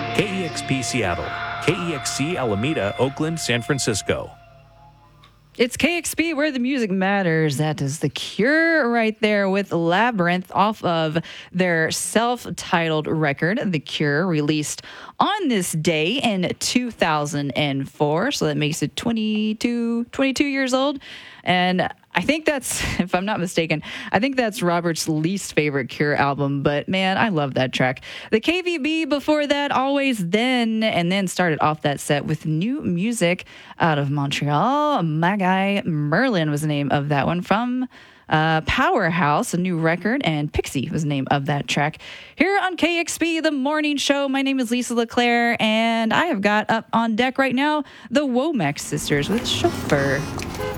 KEXP Seattle, KEXC Alameda, Oakland, San Francisco. It's KXP where the music matters. That is The Cure right there with Labyrinth off of their self-titled record, The Cure, released on this day in 2004. So that makes it 22 years old. And I think that's, if I'm not mistaken, I think that's Robert's least favorite Cure album. But man, I love that track. The KVB before that, Always Then, and then started off that set with new music out of Montreal. My Guy Merlin was the name of that one from Powerhouse, a new record, and Pixie was the name of that track. Here on KXP, the morning show, my name is Lisa LeClaire, and I have got up on deck right now the Womack sisters with Chauffeur.